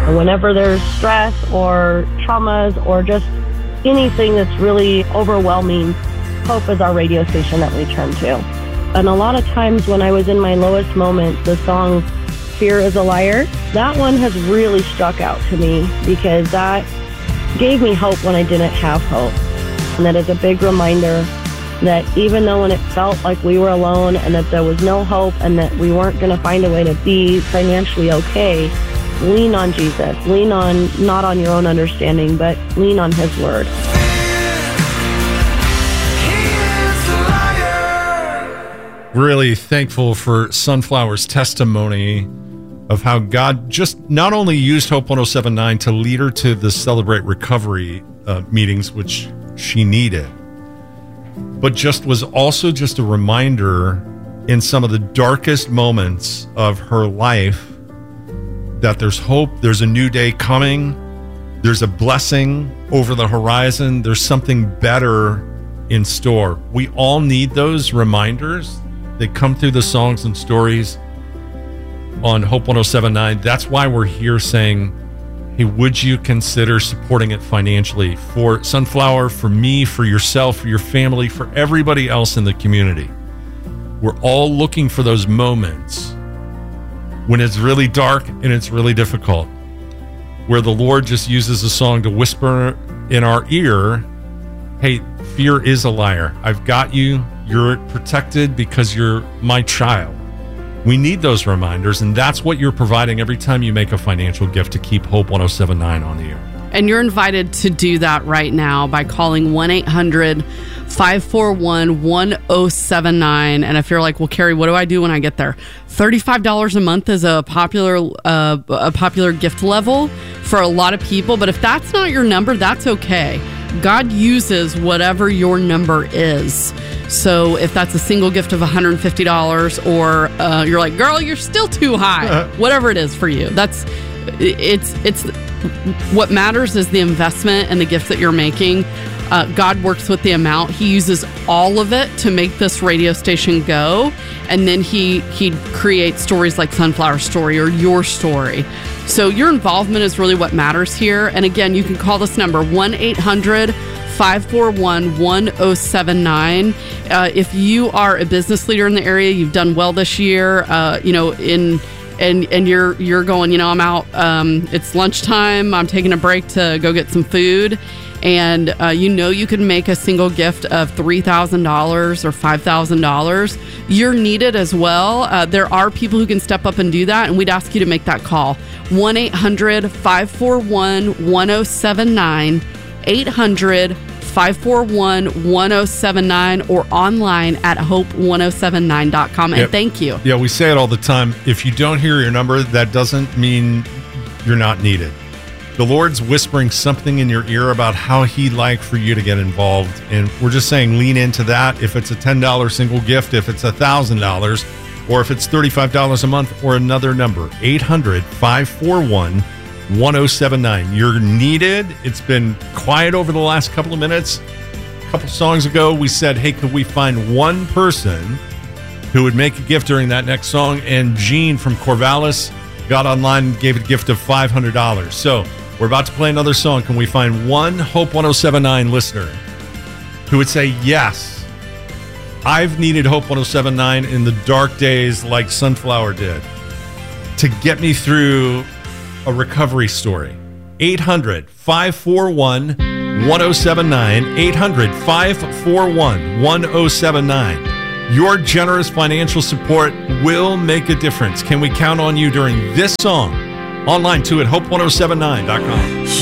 And whenever there's stress or traumas or just anything that's really overwhelming, Hope is our radio station that we turn to. And a lot of times when I was in my lowest moment, the song Fear is a Liar, that one has really struck out to me because that gave me hope when I didn't have hope. And that is a big reminder that even though when it felt like we were alone and that there was no hope and that we weren't going to find a way to be financially okay, lean on Jesus. Lean on, not on your own understanding, but lean on His Word. Really thankful for Sunflower's testimony of how God just not only used Hope 107.9 to lead her to the Celebrate Recovery meetings, which she needed, but just was also just a reminder in some of the darkest moments of her life that there's hope, there's a new day coming, there's a blessing over the horizon, there's something better in store. We all need those reminders. They come through the songs and stories on Hope 107.9. That's why we're here saying, hey, would you consider supporting it financially for Sunflower, for me, for yourself, for your family, for everybody else in the community? We're all looking for those moments when it's really dark and it's really difficult, where the Lord just uses a song to whisper in our ear, hey, fear is a liar. I've got you. You're protected because you're my child. We need those reminders, and that's what you're providing every time you make a financial gift to keep Hope 107.9 on the air. And you're invited to do that right now by calling 1-800-541-1079. And if you're like, well, Carrie, what do I do when I get there? $35 a month is a popular gift level for a lot of people. But if that's not your number, that's okay. God uses whatever your number is. So if that's a single gift of $150 or you're like, girl, you're still too high, whatever it is for you, it's what matters is the investment and the gift that you're making. God works with the amount. He uses all of it to make this radio station go. And then he creates stories like Sunflower's story or your story. So your involvement is really what matters here. And again, you can call this number 1-800-541-1079. If you are a business leader in the area, you've done well this year, and you're going, I'm out, it's lunchtime, I'm taking a break to go get some food, and you can make a single gift of $3,000 or $5,000, you're needed as well. There are people who can step up and do that, and we'd ask you to make that call. 1-800-541-1079, 800-541-1079, or online at hope1079.com. And thank you. Yeah, we say it all the time. If you don't hear your number, that doesn't mean you're not needed. The Lord's whispering something in your ear about how He'd like for you to get involved. And we're just saying lean into that. If it's a $10 single gift, if it's $1,000, or if it's $35 a month, or another number, 800-541-1079. You're needed. It's been quiet over the last couple of minutes. A couple songs ago, we said, hey, could we find one person who would make a gift during that next song? And Jean from Corvallis got online and gave a gift of $500. So we're about to play another song. Can we find one Hope 107.9 listener who would say, yes, I've needed Hope 107.9 in the dark days like Sunflower did to get me through a recovery story? 800-541-1079, 800-541-1079. Your generous financial support will make a difference. Can we count on you during this song? Online too at hope1079.com.